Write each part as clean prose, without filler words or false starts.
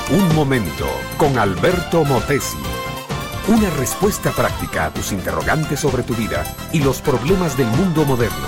Un momento con Alberto Motesi. Una respuesta práctica a tus interrogantes sobre tu vida y los problemas del mundo moderno.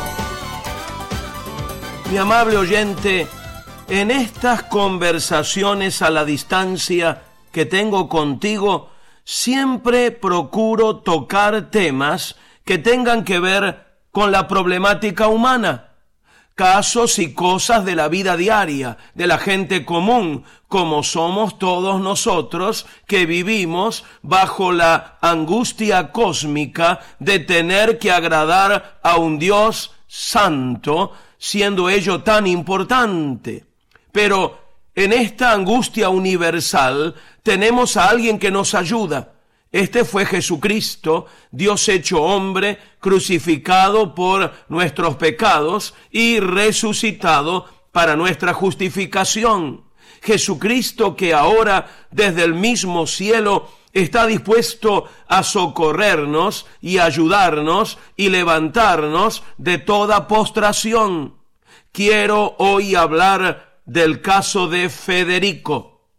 Mi amable oyente, en estas conversaciones a la distancia que tengo contigo, siempre procuro tocar temas que tengan que ver con la problemática humana. Casos y cosas de la vida diaria, de la gente común, como somos todos nosotros que vivimos bajo la angustia cósmica de tener que agradar a un Dios santo, siendo ello tan importante. Pero en esta angustia universal tenemos a alguien que nos ayuda. Este fue Jesucristo, Dios hecho hombre, crucificado por nuestros pecados y resucitado para nuestra justificación. Jesucristo que ahora desde el mismo cielo está dispuesto a socorrernos y ayudarnos y levantarnos de toda postración. Quiero hoy hablar del caso de Federico.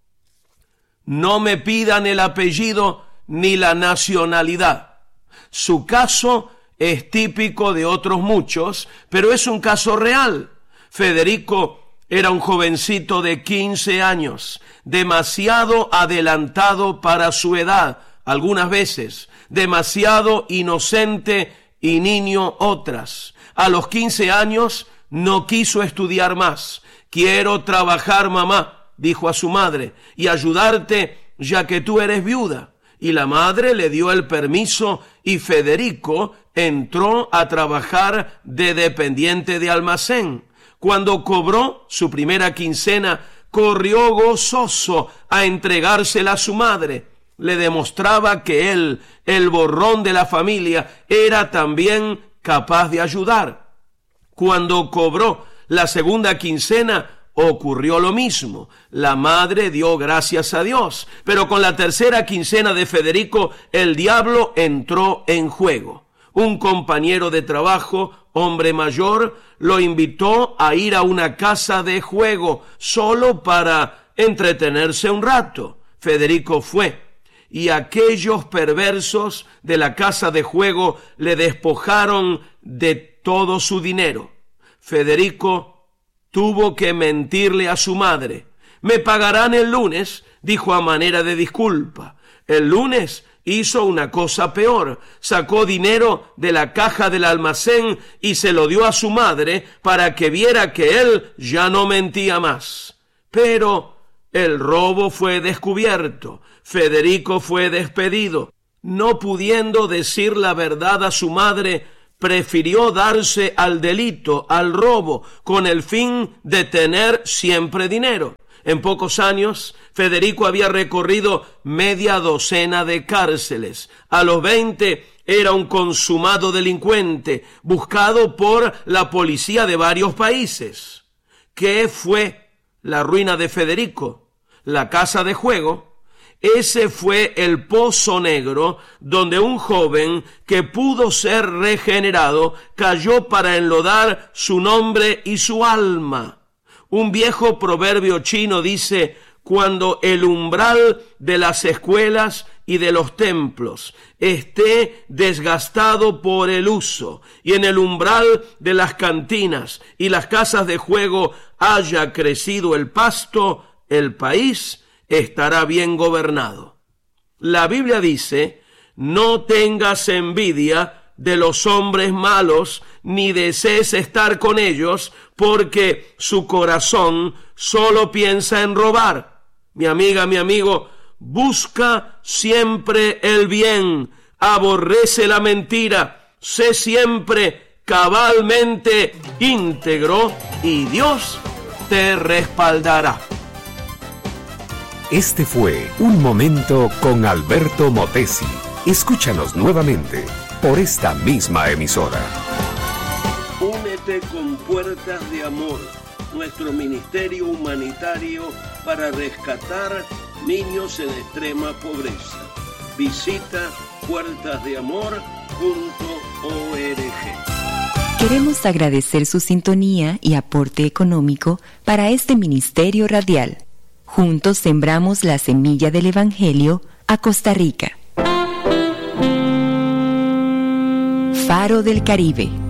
No me pidan el apellido ni la nacionalidad. Su caso es típico de otros muchos, pero es un caso real. Federico era un jovencito de 15 años, demasiado adelantado para su edad, algunas veces, demasiado inocente y niño otras. A los 15 años no quiso estudiar más. Quiero trabajar, mamá, dijo a su madre, y ayudarte ya que tú eres viuda. Y la madre le dio el permiso y Federico entró a trabajar de dependiente de almacén. Cuando cobró su primera quincena, corrió gozoso a entregársela a su madre. Le demostraba que él, el borrón de la familia, era también capaz de ayudar. Cuando cobró la segunda quincena, ocurrió lo mismo. La madre dio gracias a Dios, pero con la tercera quincena de Federico, el diablo entró en juego. Un compañero de trabajo, hombre mayor, lo invitó a ir a una casa de juego solo para entretenerse un rato. Federico fue, y aquellos perversos de la casa de juego le despojaron de todo su dinero. Federico tuvo que mentirle a su madre. Me pagarán el lunes, dijo a manera de disculpa. El lunes hizo una cosa peor. Sacó dinero de la caja del almacén y se lo dio a su madre para que viera que él ya no mentía más. Pero el robo fue descubierto. Federico fue despedido. No pudiendo decir la verdad a su madre, prefirió darse al delito, al robo, con el fin de tener siempre dinero. En pocos años, Federico había recorrido media docena de cárceles. A los 20 era un consumado delincuente, buscado por la policía de varios países. ¿Qué fue la ruina de Federico? La casa de juego. Ese fue el pozo negro donde un joven que pudo ser regenerado cayó para enlodar su nombre y su alma. Un viejo proverbio chino dice: cuando el umbral de las escuelas y de los templos esté desgastado por el uso, y en el umbral de las cantinas y las casas de juego haya crecido el pasto, el país estará bien gobernado. La Biblia dice: no tengas envidia de los hombres malos, ni desees estar con ellos, porque su corazón solo piensa en robar. Mi amiga, mi amigo, busca siempre el bien, aborrece la mentira, sé siempre cabalmente íntegro y Dios te respaldará. Este fue Un Momento con Alberto Motesi. Escúchanos nuevamente por esta misma emisora. Únete con Puertas de Amor, nuestro ministerio humanitario para rescatar niños en extrema pobreza. Visita puertasdeamor.org. Queremos agradecer su sintonía y aporte económico para este ministerio radial. Juntos sembramos la semilla del Evangelio a Costa Rica. Faro del Caribe.